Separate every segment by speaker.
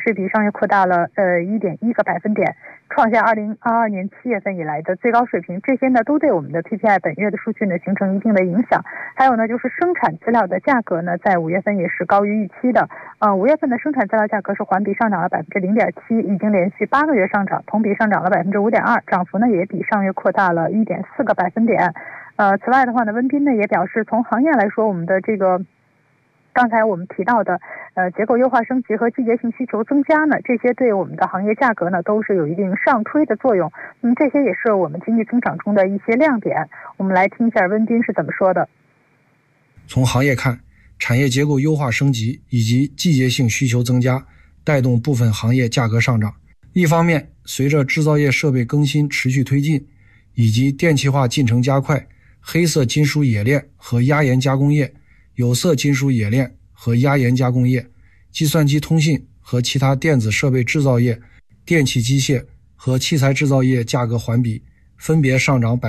Speaker 1: 是比上月扩大了1.1个百分点，创下2022年7月份以来的最高水平。这些呢都对我们的 PPI 本月的数据呢形成一定的影响。还有呢就是生产资料的价格呢在5月份也是高于预期的。5月份的生产资料价格是环比上涨了0.7%，已经连续8个月上涨，同比上涨了5.2%，涨幅呢也比上月扩大了1.4个百分点。此外的话呢，温彬呢也表示，从行业来说，我们的这个刚才我们提到的结构优化升级和季节性需求增加呢，这些对我们的行业价格呢都是有一定上推的作用。这些也是我们经济增长中的一些亮点。我们来听一下温彬是怎么说的。
Speaker 2: 从行业看，产业结构优化升级以及季节性需求增加带动部分行业价格上涨。一方面，随着制造业设备更新持续推进，以及电气化进程加快，黑色金属冶炼和压延加工业、有色金属冶炼和压延加工业、计算机通信和其他电子设备制造业、电气机械和器材制造业价格环比分别上涨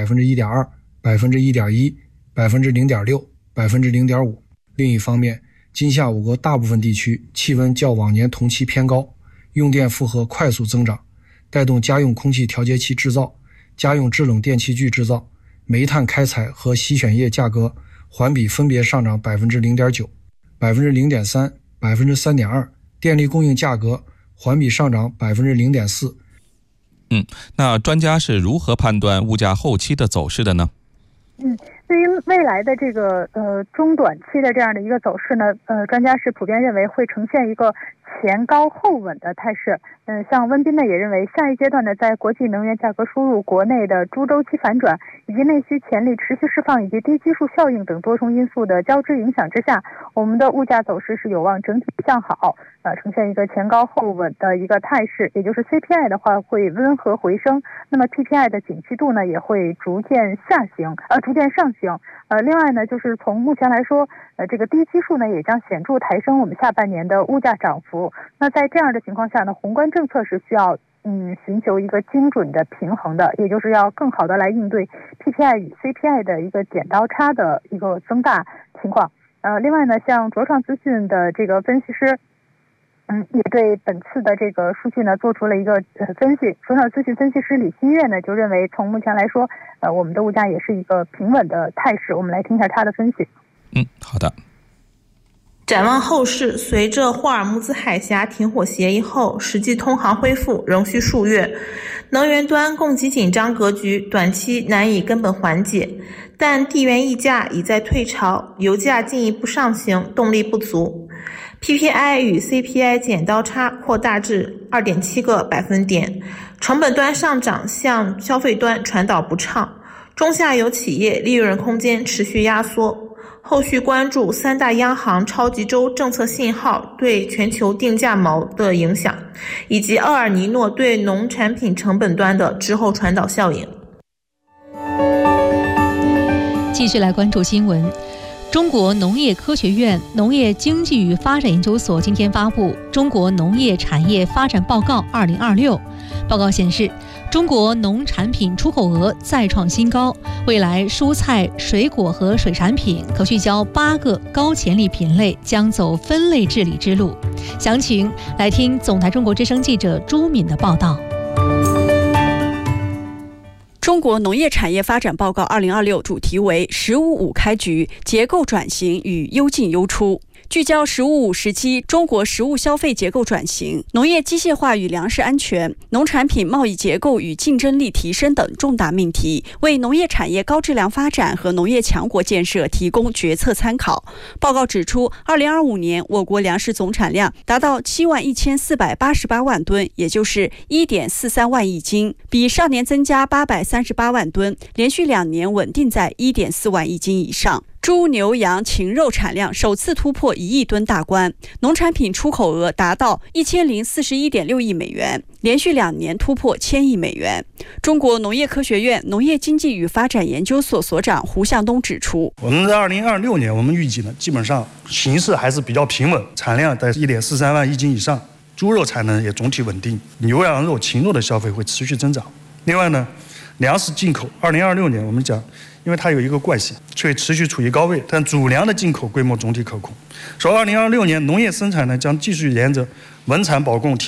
Speaker 2: 1.2%、1.1%、0.6%、0.5%。另一方面，今夏我国大部分地区气温较往年同期偏高，用电负荷快速增长，带动家用空气调节器制造、家用制冷电器具制造、煤炭开采和洗选液价格环比分别上涨 0.9%、0.3%、3.2%， 电力供应价格环比上涨 0.4%。
Speaker 3: 那专家是如何判断物价后期的走势的呢？
Speaker 1: 对于未来的这个中短期的这样的一个走势呢，专家是普遍认为会呈现一个前高后稳的态势。像温彬呢也认为，下一阶段呢，在国际能源价格输入、国内的猪周期反转以及内需潜力持续释放以及低基数效应等多重因素的交织影响之下，我们的物价走势是有望整体向好，呈现一个前高后稳的一个态势。也就是 CPI 的话会温和回升，那么 PPI 的景气度呢也会逐渐上行。另外呢，就是从目前来说，这个低基数呢也将显著抬升我们下半年的物价涨幅。那在这样的情况下呢，宏观政策是需要寻求一个精准的平衡的，也就是要更好的来应对 PPI 与 CPI 的一个剪刀差的一个增大情况。另外呢，像卓创资讯的这个分析师也对本次的这个数据呢做出了一个分析。卓创资讯分析师李新月呢就认为，从目前来说，我们的物价也是一个平稳的态势。我们来听一下他的分析。
Speaker 3: 好的。
Speaker 4: 展望后市，随着霍尔木兹海峡停火协议后实际通航恢复仍需数月，能源端供给紧张格局短期难以根本缓解，但地缘溢价已在退潮，油价进一步上行动力不足。PPI 与 CPI 剪刀差扩大至 2.7个百分点，成本端上涨向消费端传导不畅，中下游企业利润空间持续压缩。后续关注3大央行超级周政策信号对全球定价锚的影响，以及厄尔尼诺对农产品成本端的滞后传导效应。
Speaker 5: 继续来关注新闻。中国农业科学院农业经济与发展研究所今天发布《中国农业产业发展报告2026》。报告显示，中国农产品出口额再创新高，未来蔬菜、水果和水产品可聚焦8个高潜力品类，将走分类治理之路。详情来听总台中国之声记者朱敏的报道。
Speaker 6: 中国农业产业发展报告2026主题为“15-5开局，结构转型与优进优出”。聚焦“15-5”时期中国食物消费结构转型、农业机械化与粮食安全、农产品贸易结构与竞争力提升等重大命题，为农业产业高质量发展和农业强国建设提供决策参考。报告指出，2025年我国粮食总产量达到71488万吨，也就是1.43万亿斤，比上年增加838万吨，连续2年稳定在1.4万亿斤以上。猪、牛、羊、禽肉产量首次突破1亿吨大关，农产品出口额达到1041.6亿美元，连续2年突破1000亿美元。中国农业科学院农业经济与发展研究所所长胡向东指出，
Speaker 7: 我们在2026年我们预计呢，基本上形势还是比较平稳，产量在1.43万亿斤以上，猪肉产能也总体稳定，牛羊肉、禽肉的消费会持续增长。另外呢，粮食进口2026年我们讲，因为它有一个惯性，会持续处于高位，但主粮的进口规模总体可控。说2026年农业生产呢将继续沿着稳产保供、提